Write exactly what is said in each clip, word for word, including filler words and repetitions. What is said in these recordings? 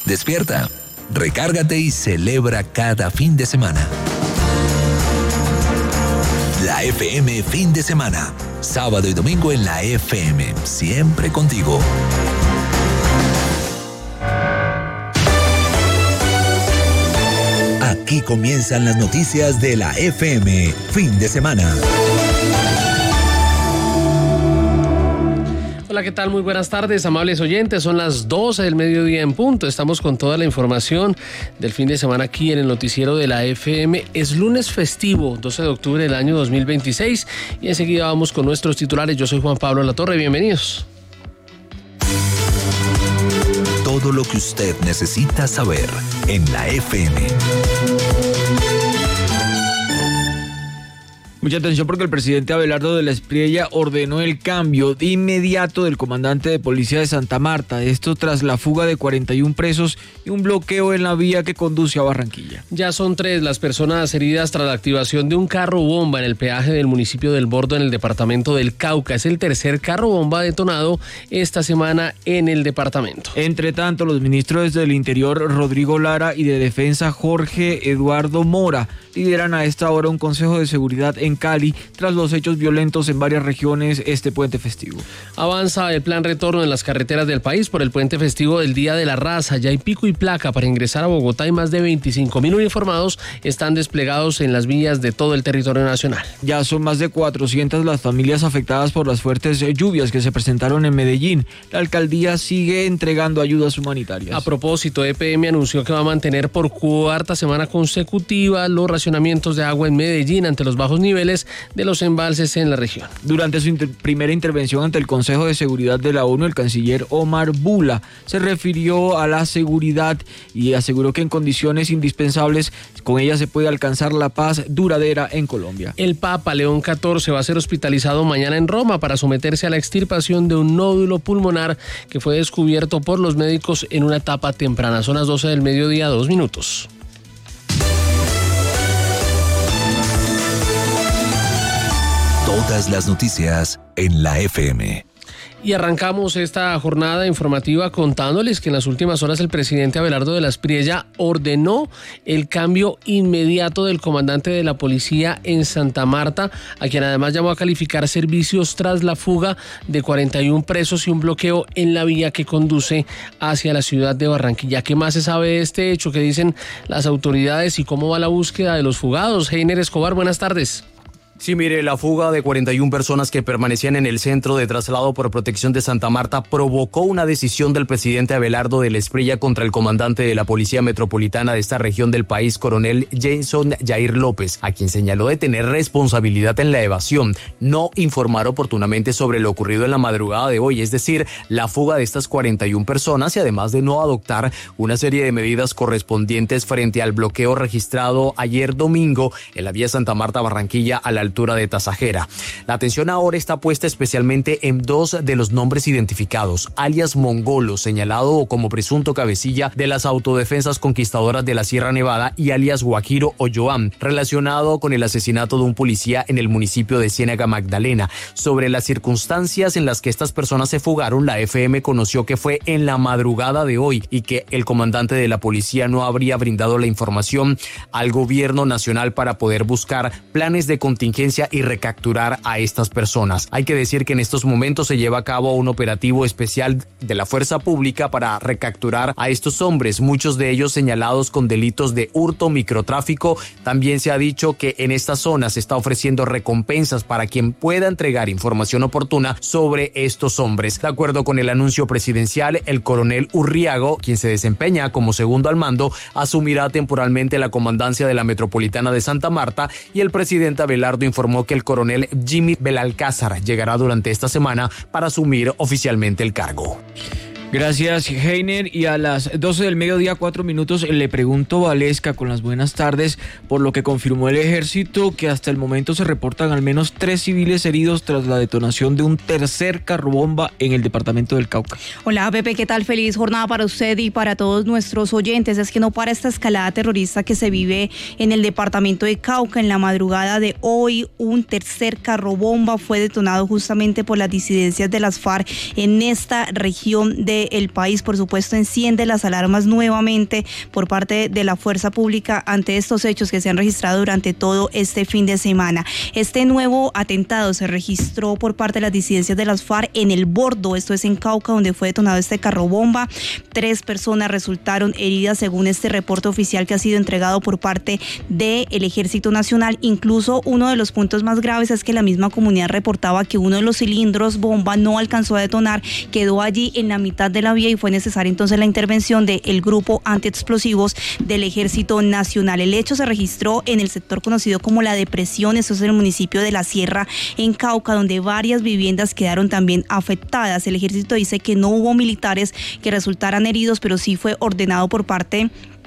Despierta, recárgate y celebra cada fin de semana. La F M fin de semana. Sábado y domingo en la F M. Siempre contigo. Aquí comienzan las noticias de la F M fin de semana. Hola, ¿qué tal? Muy buenas tardes, amables oyentes. Son las doce del mediodía en punto. Estamos con toda la información del fin de semana aquí en el noticiero de la F M. Es lunes festivo, doce de octubre del año dos mil veintiséis. Y enseguida vamos con nuestros titulares. Yo soy Juan Pablo Latorre. Bienvenidos. Todo lo que usted necesita saber en la F M. Mucha atención porque el presidente Abelardo de la Espriella ordenó el cambio de inmediato del comandante de policía de Santa Marta. Esto tras la fuga de cuarenta y uno presos y un bloqueo en la vía que conduce a Barranquilla. Ya son tres las personas heridas tras la activación de un carro bomba en el peaje del municipio del Bordo en el departamento del Cauca. Es el tercer carro bomba detonado esta semana en el departamento. Entre tanto, los ministros del Interior Rodrigo Lara y de Defensa Jorge Eduardo Mora lideran a esta hora un consejo de seguridad en Cali tras los hechos violentos en varias regiones este puente festivo. Avanza el plan retorno en las carreteras del país por el puente festivo del Día de la Raza. Ya hay pico y placa para ingresar a Bogotá y más de veinticinco mil uniformados están desplegados en las vías de todo el territorio nacional. Ya son más de cuatrocientas las familias afectadas por las fuertes lluvias que se presentaron en Medellín. La alcaldía sigue entregando ayudas humanitarias. A propósito, E P M anunció que va a mantener por cuarta semana consecutiva los racionamientos de agua en Medellín ante los bajos niveles de los embalses en la región. Durante su inter- primera intervención ante el Consejo de Seguridad de la ONU, el canciller Omar Bula se refirió a la seguridad y aseguró que en condiciones indispensables con ella se puede alcanzar la paz duradera en Colombia. El Papa León catorce va a ser hospitalizado mañana en Roma para someterse a la extirpación de un nódulo pulmonar que fue descubierto por los médicos en una etapa temprana. Son las doce del mediodía, dos minutos. Todas las noticias en la F M. Y arrancamos esta jornada informativa contándoles que en las últimas horas el presidente Abelardo de la Espriella ordenó el cambio inmediato del comandante de la policía en Santa Marta, a quien además llamó a calificar servicios tras la fuga de cuarenta y uno presos y un bloqueo en la vía que conduce hacia la ciudad de Barranquilla. ¿Qué más se sabe de este hecho? ¿Qué dicen las autoridades y cómo va la búsqueda de los fugados? Heiner Escobar, buenas tardes. Sí, mire, la fuga de cuarenta y uno personas que permanecían en el centro de traslado por protección de Santa Marta provocó una decisión del presidente Abelardo de la Espriella contra el comandante de la Policía Metropolitana de esta región del país, coronel Jason Jair López, a quien señaló de tener responsabilidad en la evasión, no informar oportunamente sobre lo ocurrido en la madrugada de hoy, es decir, la fuga de estas cuarenta y uno personas y además de no adoptar una serie de medidas correspondientes frente al bloqueo registrado ayer domingo en la vía Santa Marta-Barranquilla a la altura de Tasajera. La atención ahora está puesta especialmente en dos de los nombres identificados, alias Mongolo, señalado como presunto cabecilla de las autodefensas conquistadoras de la Sierra Nevada, y alias Guajiro Olloam, relacionado con el asesinato de un policía en el municipio de Ciénaga Magdalena. Sobre las circunstancias en las que estas personas se fugaron, la F M conoció que fue en la madrugada de hoy y que el comandante de la policía no habría brindado la información al gobierno nacional para poder buscar planes de contingencia y recapturar a estas personas. Hay que decir que en estos momentos se lleva a cabo un operativo especial de la fuerza pública para recapturar a estos hombres, muchos de ellos señalados con delitos de hurto, microtráfico. También se ha dicho que en esta zona se está ofreciendo recompensas para quien pueda entregar información oportuna sobre estos hombres. De acuerdo con el anuncio presidencial, el coronel Urriago, quien se desempeña como segundo al mando, asumirá temporalmente la comandancia de la Metropolitana de Santa Marta, y el presidente Abelardo informó que el coronel Jimmy Belalcázar llegará durante esta semana para asumir oficialmente el cargo. Gracias, Heiner. Y a las doce del mediodía, cuatro minutos, le pregunto Valesca con las buenas tardes por lo que confirmó el ejército que hasta el momento se reportan al menos tres civiles heridos tras la detonación de un tercer carrobomba en el departamento del Cauca. Hola, Pepe, ¿qué tal? Feliz jornada para usted y para todos nuestros oyentes. Es que no para esta escalada terrorista que se vive en el departamento de Cauca. En la madrugada de hoy, un tercer carrobomba fue detonado justamente por las disidencias de las FARC en esta región de del país, por supuesto, enciende las alarmas nuevamente por parte de la fuerza pública ante estos hechos que se han registrado durante todo este fin de semana. Este nuevo atentado se registró por parte de las disidencias de las FARC en El Bordo, esto es en Cauca, donde fue detonado este carro bomba. Tres personas resultaron heridas según este reporte oficial que ha sido entregado por parte del Ejército Nacional. Incluso uno de los puntos más graves es que la misma comunidad reportaba que uno de los cilindros bomba no alcanzó a detonar, quedó allí en la mitad de la vía y fue necesaria entonces la intervención del grupo antiexplosivos del Ejército Nacional. El hecho se registró en el sector conocido como La Depresión, esto es en el municipio de La Sierra, en Cauca, donde varias viviendas quedaron también afectadas. El ejército dice que no hubo militares que resultaran heridos, pero sí fue ordenado por parte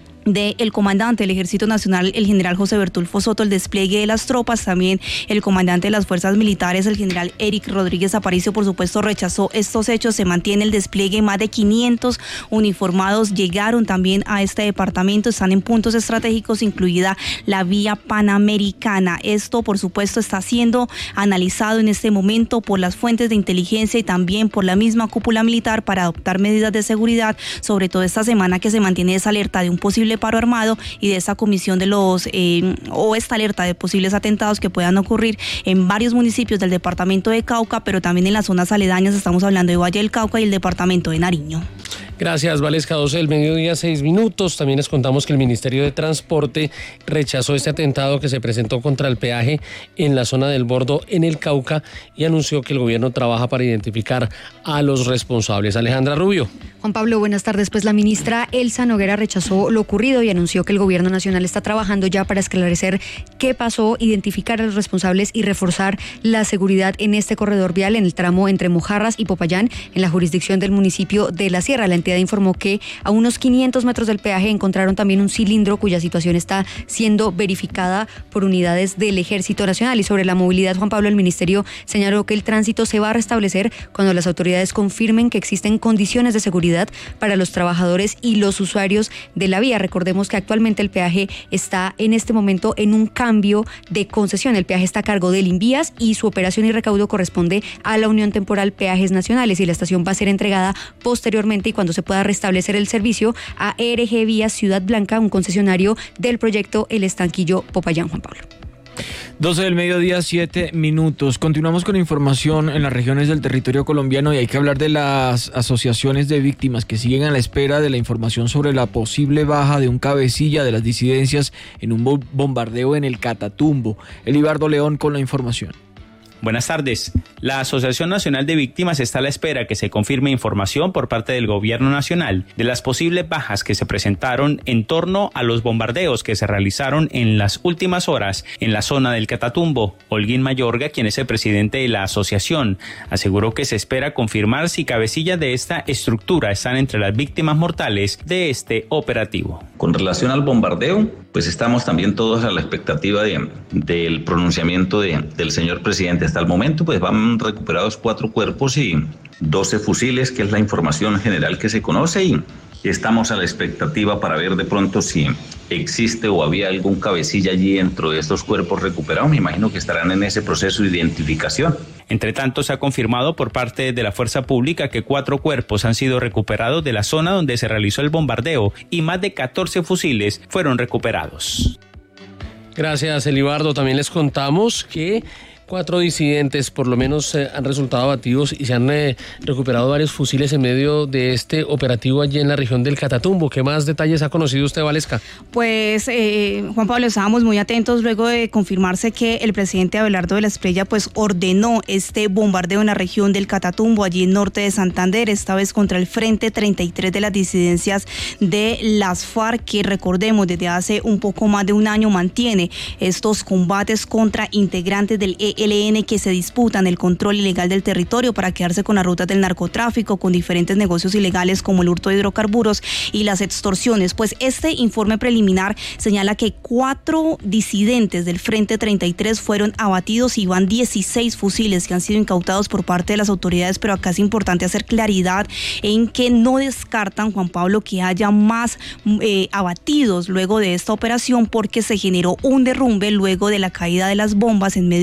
del comandante del Ejército Nacional, el general José Bertulfo Soto, el despliegue de las tropas. También el comandante de las fuerzas militares, el general Eric Rodríguez Aparicio, por supuesto, rechazó estos hechos. Se mantiene el despliegue, más de quinientos uniformados llegaron también a este departamento, están en puntos estratégicos, incluida la vía panamericana. Esto, por supuesto, está siendo analizado en este momento por las fuentes de inteligencia y también por la misma cúpula militar para adoptar medidas de seguridad, sobre todo esta semana que se mantiene esa alerta de un posible paro armado y de esa comisión de los eh, o esta alerta de posibles atentados que puedan ocurrir en varios municipios del departamento de Cauca, pero también en las zonas aledañas. Estamos hablando de Valle del Cauca y el departamento de Nariño. Gracias, Valesca. doce del mediodía, seis minutos. También les contamos que el Ministerio de Transporte rechazó este atentado que se presentó contra el peaje en la zona del Bordo, en el Cauca, y anunció que el gobierno trabaja para identificar a los responsables. Alejandra Rubio. Juan Pablo, buenas tardes. Pues la ministra Elsa Noguera rechazó lo ocurrido y anunció que el gobierno nacional está trabajando ya para esclarecer qué pasó, identificar a los responsables y reforzar la seguridad en este corredor vial en el tramo entre Mojarras y Popayán, en la jurisdicción del municipio de La Sierra. La entidad informó que a unos quinientos metros del peaje encontraron también un cilindro cuya situación está siendo verificada por unidades del Ejército Nacional. Y sobre la movilidad, Juan Pablo, el ministerio señaló que el tránsito se va a restablecer cuando las autoridades confirmen que existen condiciones de seguridad para los trabajadores y los usuarios de la vía. Recordemos que actualmente el peaje está en este momento en un cambio de concesión. El peaje está a cargo del Invías y su operación y recaudo corresponde a la Unión Temporal Peajes Nacionales, y la estación va a ser entregada posteriormente y cuando se pueda restablecer el servicio a E R G Vías Ciudad Blanca, un concesionario del proyecto El Estanquillo Popayán. Juan Pablo. doce del mediodía, siete minutos. Continuamos con información en las regiones del territorio colombiano y hay que hablar de las asociaciones de víctimas que siguen a la espera de la información sobre la posible baja de un cabecilla de las disidencias en un bombardeo en el Catatumbo. Elibardo León con la información. Buenas tardes. La Asociación Nacional de Víctimas está a la espera que se confirme información por parte del Gobierno Nacional de las posibles bajas que se presentaron en torno a los bombardeos que se realizaron en las últimas horas en la zona del Catatumbo. Holguín Mayorga, quien es el presidente de la asociación, aseguró que se espera confirmar si cabecillas de esta estructura están entre las víctimas mortales de este operativo. Con relación al bombardeo, pues estamos también todos a la expectativa de, del pronunciamiento de, del señor presidente. Hasta el momento pues van recuperados cuatro cuerpos y doce fusiles, que es la información general que se conoce, y estamos a la expectativa para ver de pronto si existe o había algún cabecilla allí dentro de estos cuerpos recuperados. Me imagino que estarán en ese proceso de identificación. Entre tanto, se ha confirmado por parte de la fuerza pública que cuatro cuerpos han sido recuperados de la zona donde se realizó el bombardeo y más de catorce fusiles fueron recuperados. Gracias, Elibardo. También les contamos que cuatro disidentes por lo menos eh, han resultado abatidos y se han eh, recuperado varios fusiles en medio de este operativo allí en la región del Catatumbo. ¿Qué más detalles ha conocido usted, Valesca? Pues, eh, Juan Pablo, estábamos muy atentos luego de confirmarse que el presidente Abelardo de la Espriella pues ordenó este bombardeo en la región del Catatumbo, allí en norte de Santander, esta vez contra el Frente treinta y tres de las disidencias de las FARC, que recordemos desde hace un poco más de un año mantiene estos combates contra integrantes del E L N que se disputan el control ilegal del territorio para quedarse con las rutas del narcotráfico, con diferentes negocios ilegales como el hurto de hidrocarburos y las extorsiones. Pues este informe preliminar señala que cuatro disidentes del Frente treinta y tres fueron abatidos y van dieciséis fusiles que han sido incautados por parte de las autoridades, pero acá es importante hacer claridad en que no descartan, Juan Pablo, que haya más eh, abatidos luego de esta operación, porque se generó un derrumbe luego de la caída de las bombas en medio de esta operación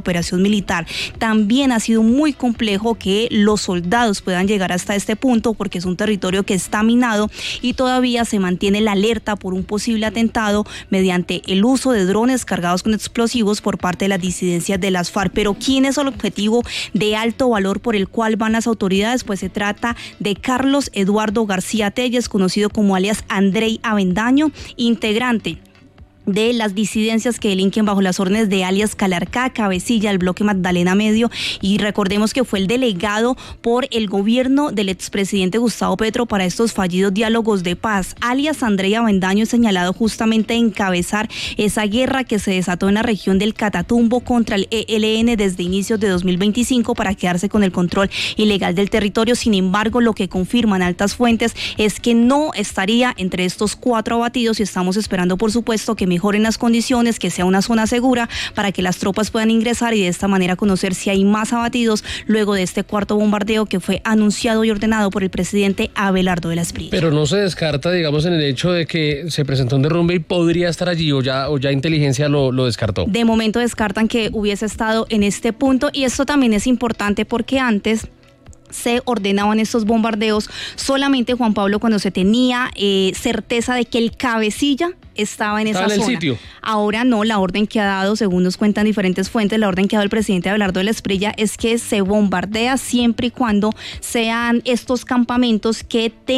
operación militar. También ha sido muy complejo que los soldados puedan llegar hasta este punto porque es un territorio que está minado y todavía se mantiene la alerta por un posible atentado mediante el uso de drones cargados con explosivos por parte de las disidencias de las FARC. Pero ¿quién es el objetivo de alto valor por el cual van las autoridades? Pues se trata de Carlos Eduardo García Telles, conocido como alias Andrei Avendaño, integrante de las disidencias que delinquen bajo las órdenes de alias Calarcá, cabecilla del bloque Magdalena Medio, y recordemos que fue el delegado por el gobierno del expresidente Gustavo Petro para estos fallidos diálogos de paz. Alias Andrei Avendaño es señalado justamente de encabezar esa guerra que se desató en la región del Catatumbo contra el E L N desde inicios de dos mil veinticinco para quedarse con el control ilegal del territorio. Sin embargo, lo que confirman altas fuentes es que no estaría entre estos cuatro abatidos y estamos esperando, por supuesto, que mejoren las condiciones, que sea una zona segura para que las tropas puedan ingresar y de esta manera conocer si hay más abatidos luego de este cuarto bombardeo que fue anunciado y ordenado por el presidente Abelardo de la Espriella. Pero no se descarta, digamos, en el hecho de que se presentó un derrumbe y podría estar allí, o ya, o ya inteligencia lo, lo descartó. De momento descartan que hubiese estado en este punto, y esto también es importante porque antes se ordenaban estos bombardeos solamente, Juan Pablo, cuando se tenía eh, certeza de que el cabecilla estaba en esa estaba en zona. El sitio. Ahora no, la orden que ha dado, según nos cuentan diferentes fuentes, la orden que ha dado el presidente Abelardo de la Espriella es que se bombardea siempre y cuando sean estos campamentos que tengan